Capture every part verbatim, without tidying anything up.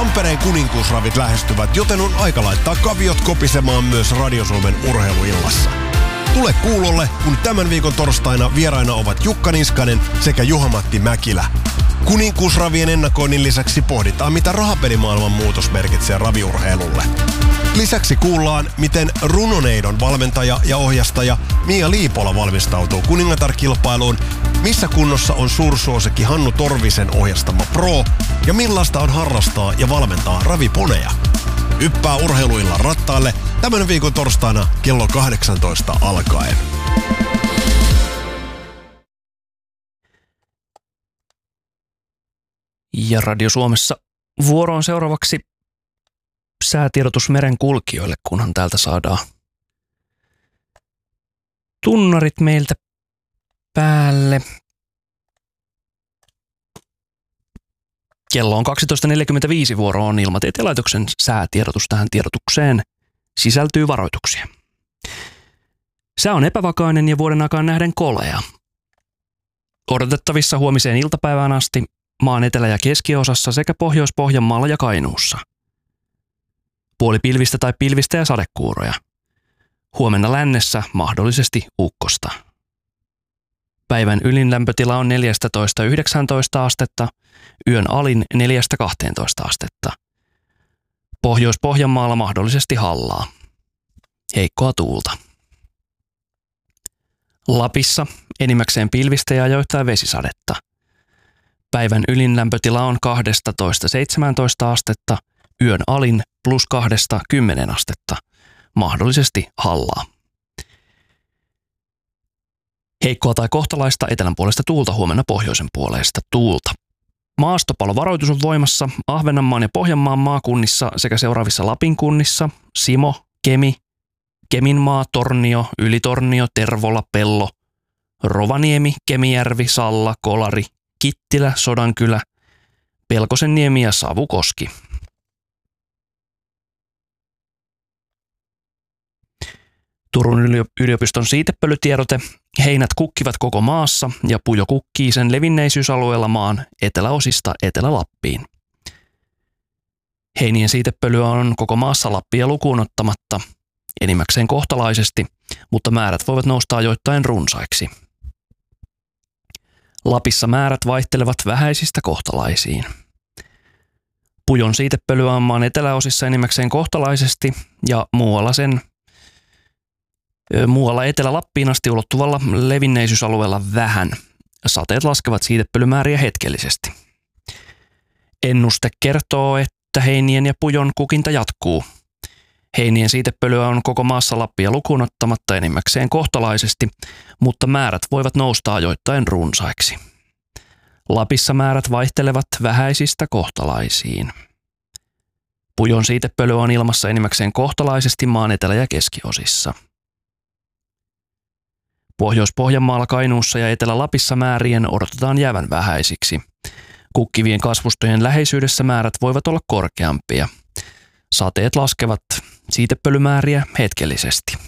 Tampereen kuninkuusravit lähestyvät, joten on aika laittaa kaviot kopisemaan myös Radio Suomen urheiluillassa. Tule kuulolle, kun tämän viikon torstaina vieraina ovat Jukka Niskanen sekä Juha-Matti Mäkilä. Kuninkuusravien ennakoinnin lisäksi pohditaan, mitä rahapelimaailman muutos merkitsee raviurheilulle. Lisäksi kuullaan, miten Runoneidon valmentaja ja ohjastaja Mia Liipola valmistautuu kuningatar-kilpailuun, missä kunnossa on suursuosikki Hannu Torvisen ohjastama Pro ja millaista on harrastaa ja valmentaa raviponeja. Hyppää urheiluillan rattaalle tämän viikon torstaina kello kahdeksantoista alkaen. Ja Radio Suomessa vuoro on seuraavaksi säätiedotus merenkulkijoille, kunhan täältä saadaan tunnarit meiltä päälle. Kello on kaksitoista neljäkymmentäviisi, vuoro on Ilmatieteen laitoksen säätiedotus. Tähän tiedotukseen sisältyy varoituksia. Sää on epävakainen ja vuoden aikaan nähden kolea. Odotettavissa huomiseen iltapäivään asti maan etelä- ja keskiosassa sekä Pohjois-Pohjanmaalla ja Kainuussa. Puolipilvistä tai pilvistä ja sadekuuroja. Huomenna lännessä mahdollisesti ukkosta. Päivän ylin lämpötila on neljätoista yhdeksäntoista astetta, yön alin neljästä kahteentoista astetta. Pohjois-Pohjanmaalla mahdollisesti hallaa. Heikkoa tuulta. Lapissa enimmäkseen pilvistä ja ajoittain vesisadetta. Päivän ylin lämpötila on kaksitoista seitsemäntoista astetta, yön alin plus kahdesta kymmenen astetta. Mahdollisesti hallaa. Heikkoa tai kohtalaista etelän puolesta tuulta, huomenna pohjoisen puolesta tuulta. Maastopalovaroitus on voimassa Ahvenanmaan ja Pohjanmaan maakunnissa sekä seuraavissa Lapin kunnissa: Simo, Kemi, Keminmaa, Tornio, Ylitornio, Tervola, Pello, Rovaniemi, Kemijärvi, Salla, Kolari, Kittilä, Sodankylä, Pelkosenniemi ja Savukoski. Turun yliopiston siitepölytiedote: heinät kukkivat koko maassa ja pujo kukkii sen levinneisyysalueella maan eteläosista Etelä-Lappiin. Heinien siitepölyä on koko maassa Lappia lukuun ottamatta, enimmäkseen kohtalaisesti, mutta määrät voivat nousta ajoittain runsaiksi. Lapissa määrät vaihtelevat vähäisistä kohtalaisiin. Pujon siitepölyä on maan eteläosissa enimmäkseen kohtalaisesti ja muualla sen Muualla Etelä-Lappiin asti ulottuvalla levinneisyysalueella vähän. Sateet laskevat siitepölymääriä hetkellisesti. Ennuste kertoo, että heinien ja pujon kukinta jatkuu. Heinien siitepölyä on koko maassa Lappia lukuun ottamatta enimmäkseen kohtalaisesti, mutta määrät voivat nousta ajoittain runsaiksi. Lapissa määrät vaihtelevat vähäisistä kohtalaisiin. Pujon siitepölyä on ilmassa enimmäkseen kohtalaisesti maan etelä- ja keskiosissa. Pohjois-Pohjanmaalla, Kainuussa ja Etelä-Lapissa määrien odotetaan jäävän vähäisiksi. Kukkivien kasvustojen läheisyydessä määrät voivat olla korkeampia. Sateet laskevat siitepölymääriä hetkellisesti.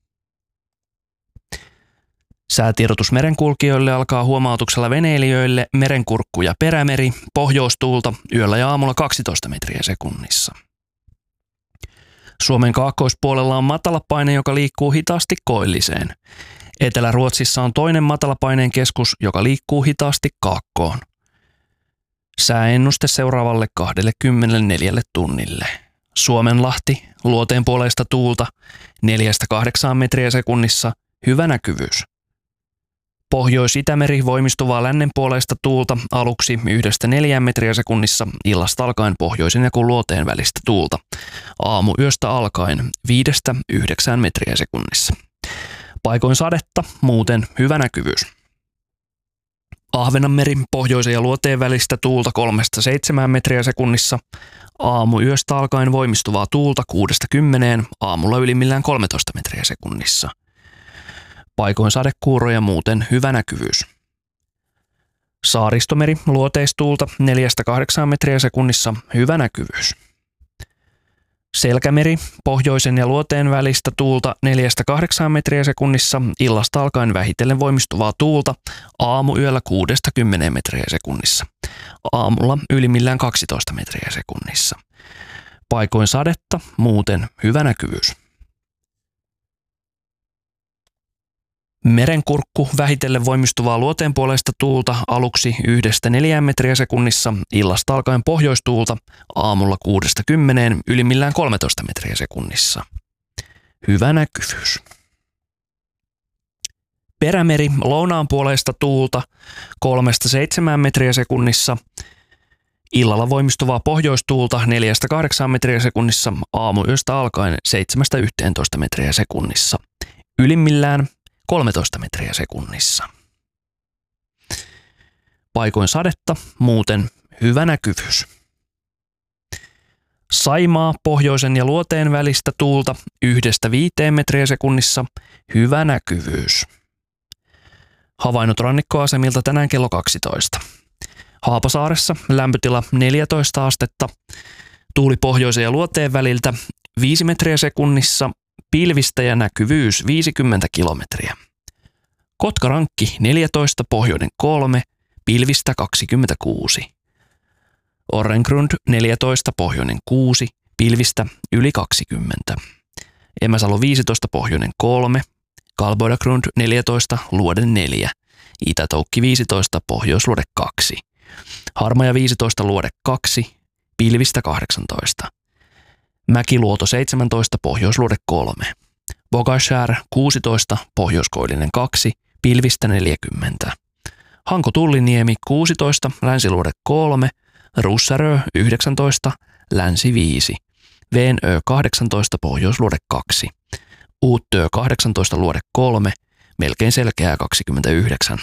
Säätiedotus merenkulkijoille alkaa huomautuksella veneilijöille merenkurkku ja perämeri, pohjoistuulta yöllä ja aamulla kaksitoista metriä sekunnissa. Suomen kaakkoispuolella on matalapaine, joka liikkuu hitaasti koilliseen. Etelä-Ruotsissa on toinen matalapaineen keskus, joka liikkuu hitaasti kaakkoon. Sääennuste seuraavalle kaksikymmentäneljä tunnille. Suomenlahti, luoteen puoleista tuulta, neljästä kahdeksaan metriä sekunnissa, hyvä näkyvyys. Pohjois-Itämeri voimistuvaa lännen puoleista tuulta, aluksi yhdestä neljään metriä sekunnissa, illasta alkaen pohjoisen ja luoteen välistä tuulta. Aamu yöstä alkaen viidestä yhdeksään metriä sekunnissa. Paikoin sadetta, muuten hyvä näkyvyys. Ahvenanmeri, pohjoisen ja luoteen välistä tuulta kolmesta seitsemään metriä sekunnissa. Aamu yöstä alkaen voimistuvaa tuulta kuudesta kymmeneen, aamulla ylimmillään kolmetoista metriä sekunnissa. Paikoin sadekuuroja, muuten hyvä näkyvyys. Saaristomeri, luoteistuulta neljästä kahdeksaan metriä sekunnissa, hyvä näkyvyys. Selkämeri, pohjoisen ja luoteen välistä tuulta neljästä kahdeksaan metriä sekunnissa, illasta alkaen vähitellen voimistuvaa tuulta, aamuyöllä kuudesta kymmeneen metriä sekunnissa. Aamulla ylimmillään kaksitoista metriä sekunnissa. Paikoin sadetta, muuten hyvä näkyvyys. Merenkurkku vähitellen voimistuvaa luoteenpuoleista tuulta aluksi yhdestä neljään metriä sekunnissa, illasta alkaen pohjoistuulta aamulla kuudesta kymmeneen, ylimmillään kolmetoista metriä sekunnissa. Hyvä näkyvyys. Perämeri lounaanpuoleista tuulta kolmesta seitsemään metriä sekunnissa, illalla voimistuvaa pohjoistuulta neljästä kahdeksaan metriä sekunnissa, aamuyöstä alkaen seitsemästä yhteentoista metriä sekunnissa. Ylimmillään kolmetoista metriä sekunnissa. Paikoin sadetta, muuten hyvä näkyvyys. Saimaa pohjoisen ja luoteen välistä tuulta yhdestä viiteen metriä sekunnissa, hyvä näkyvyys. Havainnot rannikkoasemilta tänään kello kaksitoista. Haapasaaressa lämpötila neljätoista astetta, tuuli pohjoisen ja luoteen väliltä viisi metriä sekunnissa, pilvistä ja näkyvyys viisikymmentä kilometriä. Kotkarankki neljätoista, pohjoinen kolme, pilvistä kaksikymmentäkuusi. Orrengrund neljätoista, pohjoinen kuusi, pilvistä yli kaksikymmentä. Emäsalo viisitoista, pohjoinen kolme, Kalbodagrund neljätoista, luode neljä, Itätoukki viisitoista, pohjoisluode kaksi. Harmaja viisitoista, luode kaksi, pilvistä kahdeksantoista. Mäkiluoto seitsemäntoista, pohjoisluode kolme. Bogashär kuusitoista, pohjoiskoillinen kaksi, pilvistä neljäkymmentä. Hanko Tulliniemi kuusitoista, länsiluode kolme, Russarö yhdeksäntoista, länsi viisi. Veenö kahdeksantoista, pohjoisluode kaksi. Uuttyö kahdeksantoista, luode kolme, melkein selkeää kaksikymmentäyhdeksän.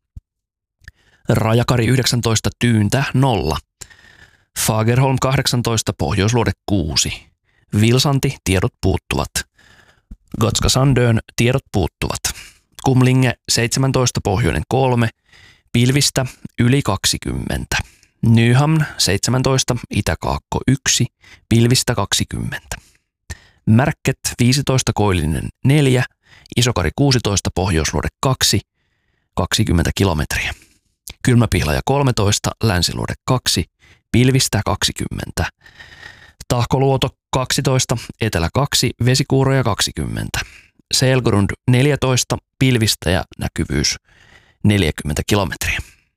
Rajakari yhdeksäntoista, tyyntä nolla. Fagerholm kahdeksantoista, pohjoisluode kuusi. Vilsanti, tiedot puuttuvat. Gotska Sandön, tiedot puuttuvat. Kumlinge seitsemäntoista, pohjoinen kolme, pilvistä yli kaksikymmentä. Nyhamn seitsemäntoista, itäkaakko yksi, pilvistä kaksikymmentä. Märket viisitoista, koillinen neljä, Isokari kuusitoista, pohjoisluode kaksi, kaksikymmentä kilometriä. Kylmäpihlaja kolmetoista, länsiluode kaksi, pilvistä kaksikymmentä. Tahkoluoto kaksitoista, etelä kaksi, vesikuuroja kaksikymmentä. Selgrund neljätoista, pilvistä ja näkyvyys neljäkymmentä kilometriä.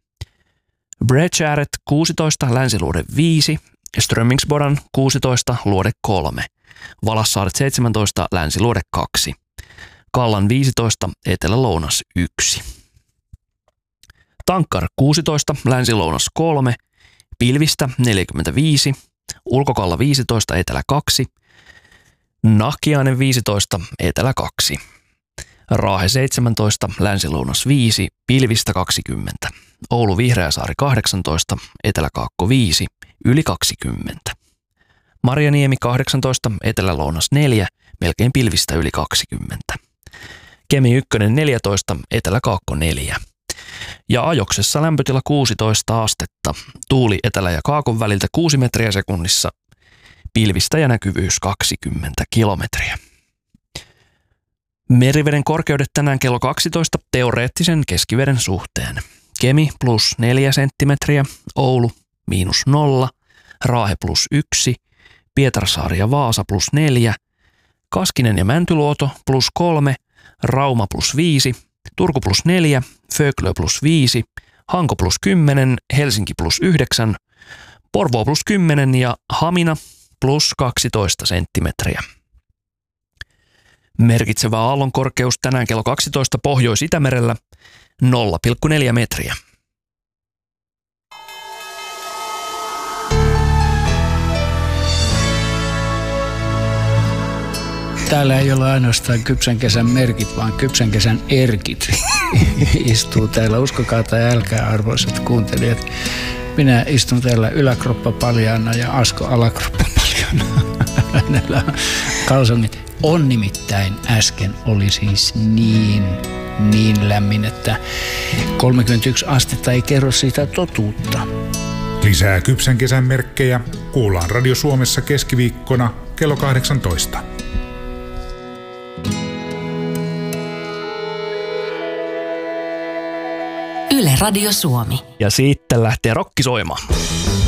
Bredgäret kuusitoista, länsiluode viisi, Strömingsbodan kuusitoista, luode kolme. Valassaaret seitsemäntoista, länsiluode kaksi. Kallan viisitoista, etelä-lounas yksi. Tankkar kuusitoista, länsi-lounas kolme, pilvistä neljäkymmentäviisi, Ulkokalla viisitoista, etelä kaksi, Nahkiainen viisitoista, etelä kaksi, Raahe seitsemäntoista, länsi-lounas viisi, pilvistä kaksikymmentä, Oulu Vihreäsaari kahdeksantoista, etelä-kaakko viisi, yli kaksikymmentä, Marjaniemi kahdeksantoista, etelä-lounas neljä, melkein pilvistä yli kaksikymmentä, Kemi yksi neljätoista, etelä-kaakko neljä. Ja Ajoksessa lämpötila kuusitoista astetta, tuuli etelä- ja kaakon väliltä kuusi metriä sekunnissa, pilvistä ja näkyvyys kaksikymmentä kilometriä. Meriveden korkeudet tänään kello kaksitoista teoreettisen keskiveden suhteen. Kemi plus neljä senttimetriä, Oulu miinus nolla, Raahe plus yksi, Pietarsaari ja Vaasa plus neljä, Kaskinen ja Mäntyluoto plus kolme, Rauma plus viisi, Turku plus neljä, Föglö plus viisi, Hanko plus kymmenen, Helsinki plus yhdeksän, Porvoo plus kymmenen ja Hamina plus kaksitoista senttimetriä. Merkitsevä aallon korkeus tänään kello kaksitoista Pohjois-Itämerellä nolla pilkku neljä metriä. Täällä ei ole ainoastaan kypsän kesän merkit, vaan kypsän kesän erkit istuu täällä. Uskokaa tai älkää, arvoisat kuuntelijat. Minä istun täällä yläkroppa paljaana ja Asko alakroppa paljaana. Hänellä on kalsongit. On nimittäin äsken oli siis niin, niin lämmin, että kolmekymmentäyksi astetta ei kerro siitä totuutta. Lisää kypsän kesän merkkejä kuullaan Radio Suomessa keskiviikkona kello kahdeksantoista. Yle Radio Suomi. Ja sitten lähtee rokki soimaan.